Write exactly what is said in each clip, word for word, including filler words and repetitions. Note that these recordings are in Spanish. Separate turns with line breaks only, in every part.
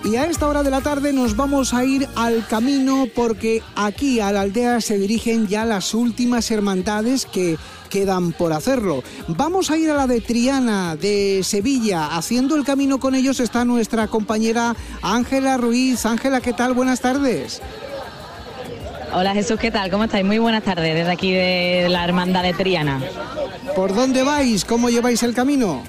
Y a esta hora de la tarde nos vamos a ir al camino porque aquí a la aldea se dirigen ya las últimas hermandades que quedan por hacerlo. Vamos a ir a la de Triana de Sevilla. Haciendo el camino con ellos está nuestra compañera Ángela Ruiz. Ángela, ¿qué tal? Buenas tardes.
Hola Jesús, ¿qué tal? ¿Cómo estáis? Muy buenas tardes desde aquí de la hermandad de Triana.
¿Por dónde vais? ¿Cómo lleváis el camino?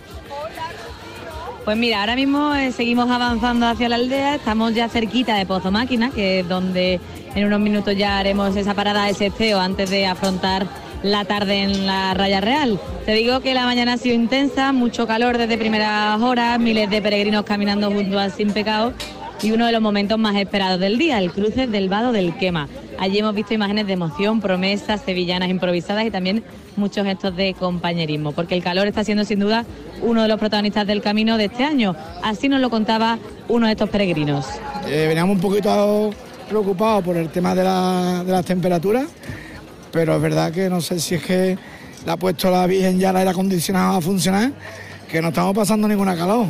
Pues mira, ahora mismo eh, seguimos avanzando hacia la aldea, estamos ya cerquita de Pozo Máquina, que es donde en unos minutos ya haremos esa parada de sesteo antes de afrontar la tarde en la Raya Real. Te digo que la mañana ha sido intensa, mucho calor desde primeras horas, miles de peregrinos caminando junto al Sin Pecado y uno de los momentos más esperados del día, el cruce del Vado del Quema. Allí hemos visto imágenes de emoción, promesas sevillanas improvisadas y también muchos gestos de compañerismo, porque el calor está siendo sin duda uno de los protagonistas del camino de este año. Así nos lo contaba uno de estos peregrinos.
Eh, veníamos un poquito preocupados por el tema de, la, de las temperaturas, pero es verdad que no sé si es que le ha puesto la Virgen ya el aire acondicionado a funcionar, que no estamos pasando ninguna calor.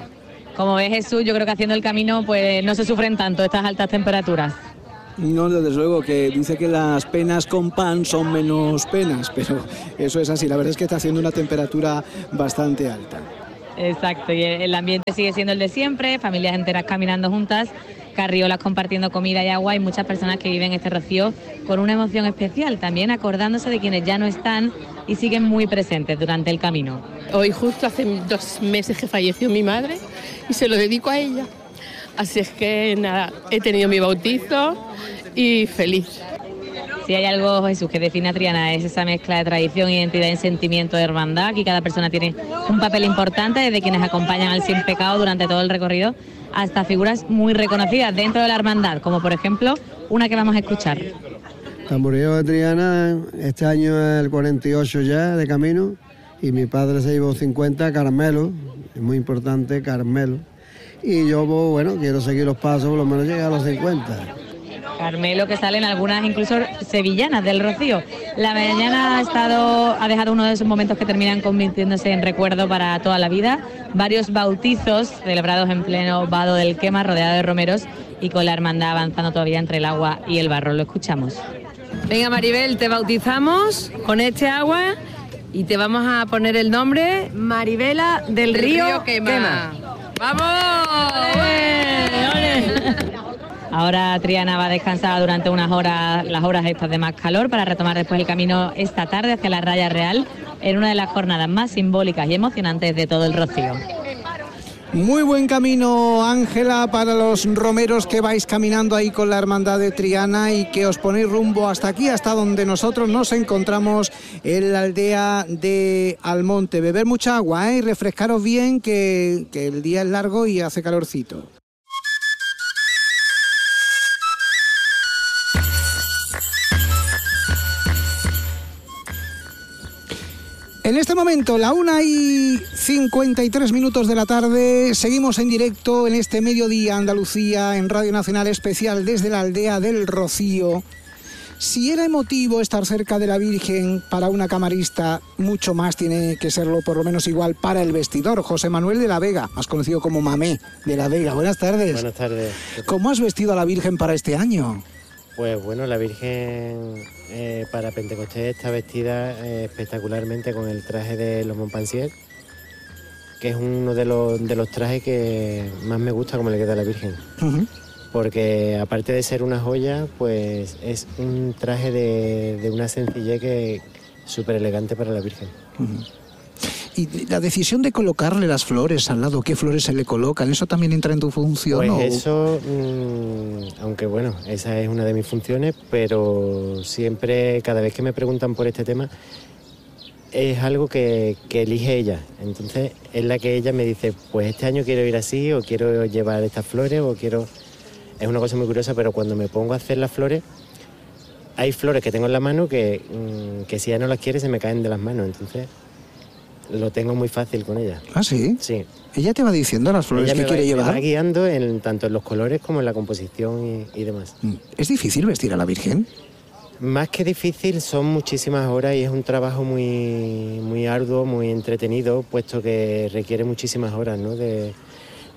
Como ves, Jesús, yo creo que haciendo el camino pues no se sufren tanto estas altas temperaturas.
No, desde luego, que dice que las penas con pan son menos penas, pero eso es así. La verdad es que está haciendo una temperatura bastante alta.
Exacto, y el ambiente sigue siendo el de siempre, familias enteras caminando juntas, carriolas compartiendo comida y agua y muchas personas que viven este rocío con una emoción especial, también acordándose de quienes ya no están y siguen muy presentes durante el camino.
Hoy justo hace dos meses que falleció mi madre y se lo dedico a ella. Así es que nada, he tenido mi bautizo y feliz.
Si hay algo, Jesús, que define a Triana es esa mezcla de tradición, identidad y sentimiento de hermandad. Aquí cada persona tiene un papel importante, desde quienes acompañan al Sin Pecado durante todo el recorrido hasta figuras muy reconocidas dentro de la hermandad, como por ejemplo una que vamos a escuchar.
Tamboreo de Triana, este año es el cuarenta y ocho ya de camino y mi padre se llevó cincuenta, Carmelo, es muy importante, Carmelo. Y yo, bueno, quiero seguir los pasos, por lo menos llegar a los cincuenta.
Carmelo, que salen algunas incluso sevillanas del Rocío. La mañana ha estado, ha dejado uno de esos momentos que terminan convirtiéndose en recuerdo para toda la vida. Varios bautizos celebrados en pleno Vado del Quema, rodeado de romeros y con la hermandad avanzando todavía entre el agua y el barro. Lo escuchamos.
Venga, Maribel, te bautizamos con este agua y te vamos a poner el nombre Maribela del, del Río, Río Quema. Quema. ¡Vamos! ¡Ole! ¡Ole!
Ahora Triana va a descansar durante unas horas, las horas estas de más calor, para retomar después el camino esta tarde hacia la Raya Real, en una de las jornadas más simbólicas y emocionantes de todo el Rocío.
Muy buen camino, Ángela, para los romeros que vais caminando ahí con la hermandad de Triana y que os ponéis rumbo hasta aquí, hasta donde nosotros nos encontramos en la aldea de Almonte. Beber mucha agua, ¿eh? Y refrescaros bien, que, que el día es largo y hace calorcito. En este momento, la una y cincuenta y tres minutos de la tarde, seguimos en directo en este Mediodía Andalucía, en Radio Nacional Especial desde la aldea del Rocío. Si era emotivo estar cerca de la Virgen para una camarista, mucho más tiene que serlo, por lo menos igual, para el vestidor. José Manuel de la Vega, más conocido como Mamé de la Vega. Buenas tardes.
Buenas tardes.
¿Cómo has vestido a la Virgen para este año?
Pues bueno, la Virgen eh, para Pentecostés está vestida eh, espectacularmente con el traje de los Montpensier, que es uno de los, de los trajes que más me gusta como le queda a la Virgen. Uh-huh. Porque aparte de ser una joya, pues es un traje de, de una sencillez que súper elegante para la Virgen.
Uh-huh. Y la decisión de colocarle las flores al lado, ¿qué flores se le colocan? ¿Eso también entra en tu función?
Pues
¿o?
eso, mmm, aunque bueno, esa es una de mis funciones, pero siempre, cada vez que me preguntan por este tema, es algo que, que elige ella. Entonces es la que ella me dice, pues este año quiero ir así, o quiero llevar estas flores, o quiero... Es una cosa muy curiosa, pero cuando me pongo a hacer las flores, hay flores que tengo en la mano que, mmm, que si ella no las quiere se me caen de las manos, entonces... Lo tengo muy fácil con ella.
¿Ah, sí?
Sí.
¿Ella te va diciendo las flores
ella
que
va,
quiere llevar?
Me va guiando en, tanto en los colores como en la composición y, y demás.
¿Es difícil vestir a la Virgen?
Más que difícil, son muchísimas horas y es un trabajo muy, muy arduo, muy entretenido, puesto que requiere muchísimas horas, ¿no? De,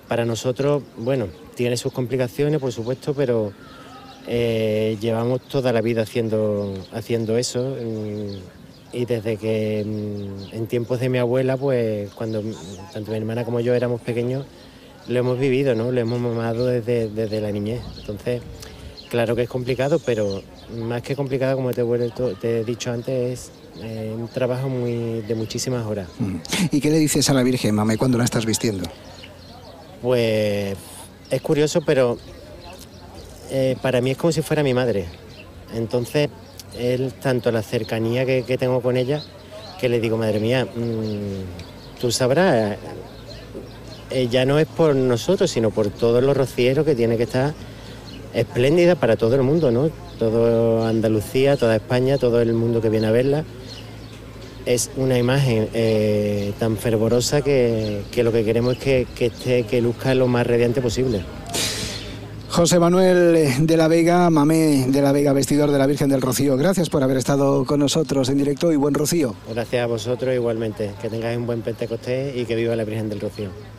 para nosotros, bueno, tiene sus complicaciones, por supuesto, pero eh, llevamos toda la vida haciendo, haciendo eso. Y desde que en tiempos de mi abuela, pues cuando tanto mi hermana como yo éramos pequeños, lo hemos vivido, ¿no? Lo hemos mamado desde, desde la niñez. Entonces, claro que es complicado, pero más que complicado, como te, te he dicho antes, es eh, un trabajo muy, de muchísimas horas.
¿Y qué le dices a la Virgen, mami, cuando la estás vistiendo?
Pues es curioso, pero eh, para mí es como si fuera mi madre. Entonces, él, tanto la cercanía que, que tengo con ella, que le digo, madre mía, mmm, tú sabrás, eh, ya no es por nosotros, sino por todos los rocieros, que tiene que estar espléndida para todo el mundo, ¿no? Todo Andalucía, toda España, todo el mundo que viene a verla. Es una imagen eh, tan fervorosa que, que lo que queremos es que, que, esté, que luzca lo más radiante posible.
José Manuel de la Vega, Mamé de la Vega, vestidor de la Virgen del Rocío, gracias por haber estado con nosotros en directo y buen Rocío.
Gracias a vosotros igualmente, que tengáis un buen Pentecostés y que viva la Virgen del Rocío.